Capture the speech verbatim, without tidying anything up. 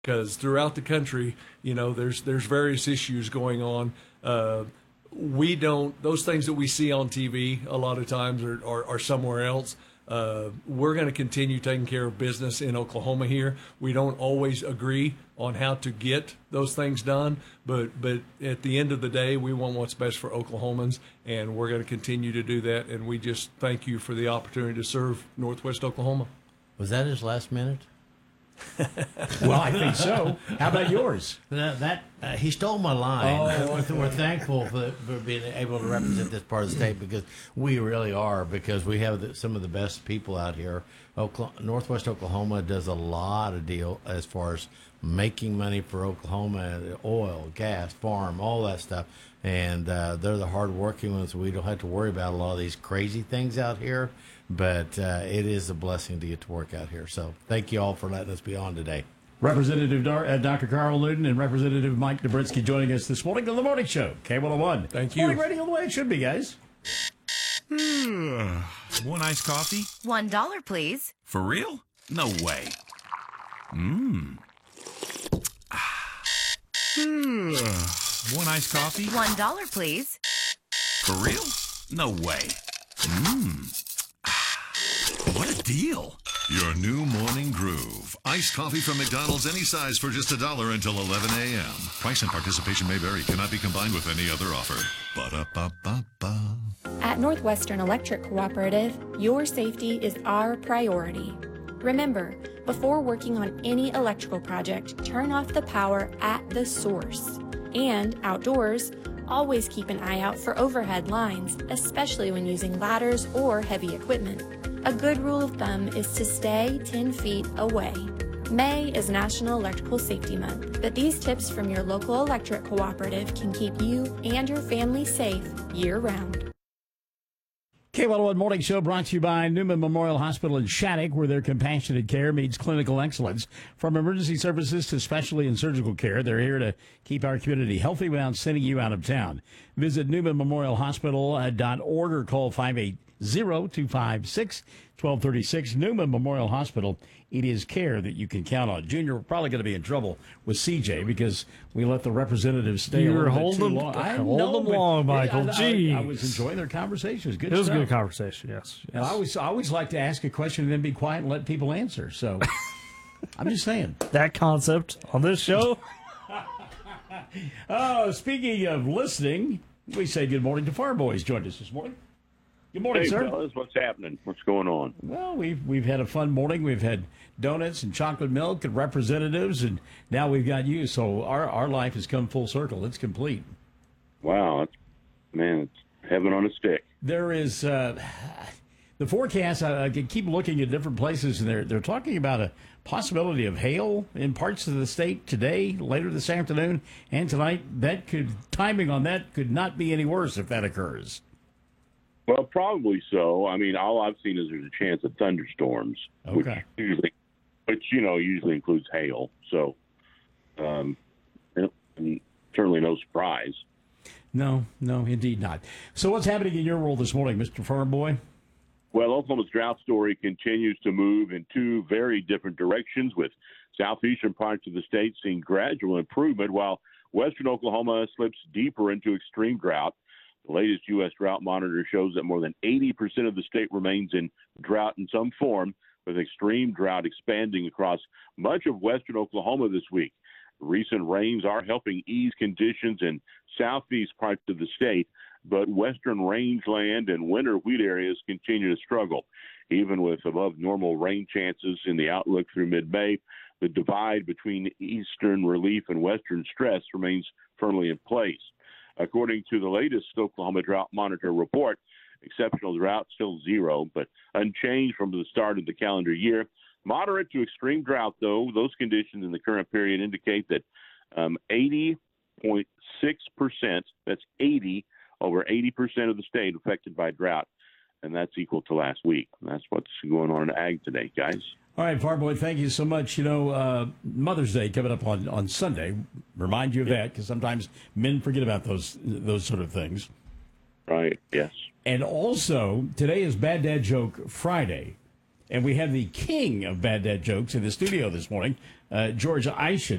because throughout the country, you know, there's there's various issues going on. Uh, we don't those things that we see on T V a lot of times are are, are somewhere else. Uh, we're going to continue taking care of business in Oklahoma here. We don't always agree on how to get those things done, but but at the end of the day, we want what's best for Oklahomans, and we're going to continue to do that. And we just thank you for the opportunity to serve Northwest Oklahoma. Was that his last minute? Well, I think so. How about yours? That, that uh, he stole my line. Oh. We're, we're thankful for, for being able to represent this part of the state because we really are. Because we have the, some of the best people out here. Oklahoma, Northwest Oklahoma does a lot of deal as far as making money for Oklahoma, oil, gas, farm, all that stuff. And uh, they're the hard-working ones. We don't have to worry about a lot of these crazy things out here. But uh, it is a blessing to get to work out here. So thank you all for letting us be on today. Representative Dar- uh, Doctor Carl Newton and Representative Mike Dobrinsky joining us this morning on The Morning Show, K one oh one. Thank you. Morning radio the way it should be, guys. One iced coffee? One dollar, please. For real? No way. Mmm. One iced coffee? One dollar, please. For real? No way. Mmm. What a deal. Your new morning groove. Iced coffee from McDonald's, any size for just a dollar until eleven a.m. Price and participation may vary. Cannot be combined with any other offer. Ba-da-ba-ba-ba. At Northwestern Electric Cooperative, your safety is our priority. Remember, before working on any electrical project, turn off the power at the source. And outdoors, always keep an eye out for overhead lines, especially when using ladders or heavy equipment. A good rule of thumb is to stay ten feet away. May is National Electrical Safety Month, but these tips from your local electric cooperative can keep you and your family safe year-round. K one oh one Morning Show brought to you by Newman Memorial Hospital in Shattuck, where their compassionate care meets clinical excellence. From emergency services to specialty and surgical care, they're here to keep our community healthy without sending you out of town. Visit newman memorial hospital dot org or call five eight zero, two five six, one two three six. Newman Memorial Hospital. It is care that you can count on. Junior, we're probably going to be in trouble with C J because we let the representatives stay You a were little bit holding, too long. I holding know, them but- long, Michael. I, I, Jeez. I, I was enjoying their conversation. It was good It was stuff. a good conversation, yes. And I always, I always like to ask a question and then be quiet and let people answer. So I'm just saying. That concept on this show. Oh, speaking of listening, we say good morning to Farm Boys. Joined us this morning. Good morning, hey, sir. fellas, what's happening? What's going on? Well, we've we've had a fun morning. We've had donuts and chocolate milk and representatives, and now we've got you. So our our life has come full circle. It's complete. Wow, it's, man, it's heaven on a stick. There is uh, the forecast. I, I keep looking at different places, and they're they're talking about a possibility of hail in parts of the state today, later this afternoon, and tonight. That could timing on that could not be any worse if that occurs. Well, probably so. I mean, all I've seen is there's a chance of thunderstorms, Okay. which usually, which you know, usually includes hail. So, um, and certainly no surprise. No, no, indeed not. So what's happening in your world this morning, Mister Farm Boy? Well, Oklahoma's drought story continues to move in two very different directions, with southeastern parts of the state seeing gradual improvement, while western Oklahoma slips deeper into extreme drought. The latest U S drought monitor shows that more than eighty percent of the state remains in drought in some form, with extreme drought expanding across much of western Oklahoma this week. Recent rains are helping ease conditions in southeast parts of the state, but western rangeland and winter wheat areas continue to struggle. Even with above normal rain chances in the outlook through mid-May, the divide between eastern relief and western stress remains firmly in place. According to the latest Oklahoma Drought Monitor report, exceptional drought still zero, but unchanged from the start of the calendar year. Moderate to extreme drought, though, those conditions in the current period indicate that um, eighty point six percent, that's eighty, over eighty percent of the state affected by drought, and that's equal to last week. And that's what's going on in ag today, guys. All right, Farm Boy, thank you so much. You know, uh, Mother's Day coming up on, on Sunday. Remind you of that, because sometimes men forget about those those sort of things. Right, yes. And also, today is Bad Dad Joke Friday, and we have the king of Bad Dad Jokes in the studio this morning, Uh, George Isham